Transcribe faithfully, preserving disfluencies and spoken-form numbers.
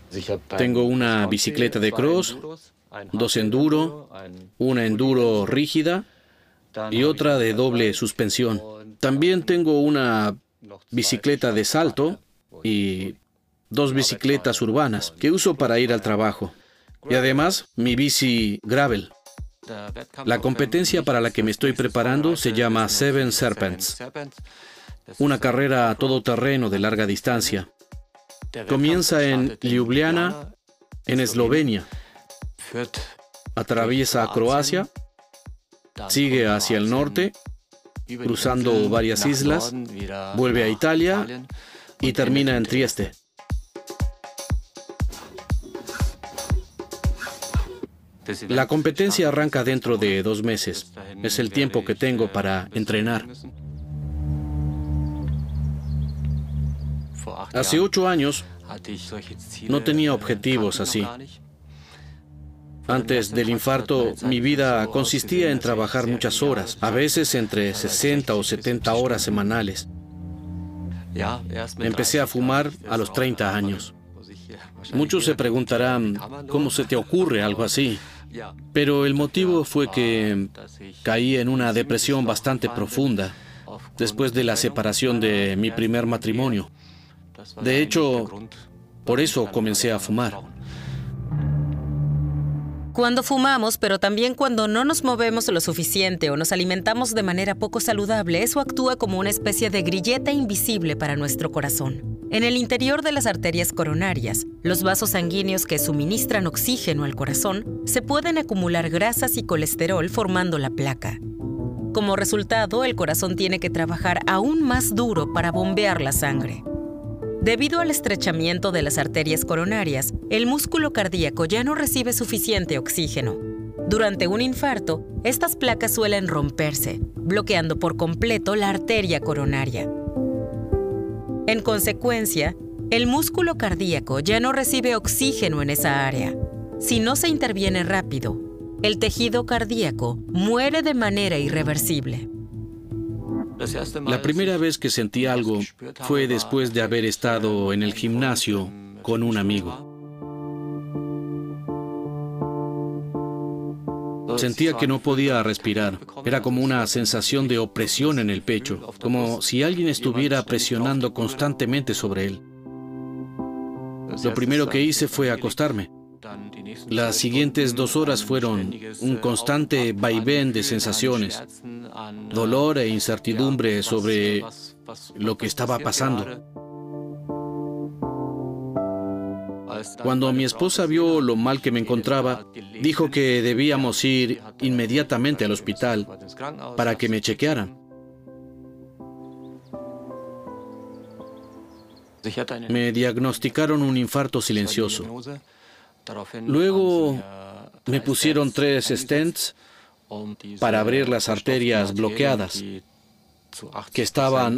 Tengo una bicicleta de cross, dos enduro, una enduro rígida y otra de doble suspensión. También tengo una bicicleta de salto y dos bicicletas urbanas que uso para ir al trabajo. Y además, mi bici gravel. La competencia para la que me estoy preparando se llama Seven Serpents, una carrera a todo terreno de larga distancia. Comienza en Ljubljana, en Eslovenia. Atraviesa Croacia, sigue hacia el norte, cruzando varias islas, vuelve a Italia y termina en Trieste. La competencia arranca dentro de dos meses. Es el tiempo que tengo para entrenar. Hace ocho años no tenía objetivos así. Antes del infarto, mi vida consistía en trabajar muchas horas, a veces entre sesenta o setenta horas semanales. Empecé a fumar a los treinta años. Muchos se preguntarán, ¿cómo se te ocurre algo así? Pero el motivo fue que caí en una depresión bastante profunda después de la separación de mi primer matrimonio. De hecho, por eso comencé a fumar. Cuando fumamos, pero también cuando no nos movemos lo suficiente o nos alimentamos de manera poco saludable, eso actúa como una especie de grillete invisible para nuestro corazón. En el interior de las arterias coronarias, los vasos sanguíneos que suministran oxígeno al corazón, se pueden acumular grasas y colesterol formando la placa. Como resultado, el corazón tiene que trabajar aún más duro para bombear la sangre. Debido al estrechamiento de las arterias coronarias, el músculo cardíaco ya no recibe suficiente oxígeno. Durante un infarto, estas placas suelen romperse, bloqueando por completo la arteria coronaria. En consecuencia, el músculo cardíaco ya no recibe oxígeno en esa área. Si no se interviene rápido, el tejido cardíaco muere de manera irreversible. La primera vez que sentí algo fue después de haber estado en el gimnasio con un amigo. Sentía que no podía respirar. Era como una sensación de opresión en el pecho, como si alguien estuviera presionando constantemente sobre él. Lo primero que hice fue acostarme. Las siguientes dos horas fueron un constante vaivén de sensaciones, dolor e incertidumbre sobre lo que estaba pasando. Cuando mi esposa vio lo mal que me encontraba, dijo que debíamos ir inmediatamente al hospital para que me chequearan. Me diagnosticaron un infarto silencioso. Luego me pusieron tres stents para abrir las arterias bloqueadas que estaban